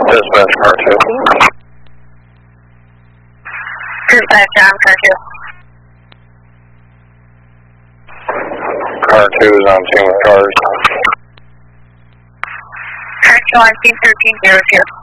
Dispatch car 2. Dispatch down, car 2. Car 2 is on scene with cars. Car 2 on scene 1302.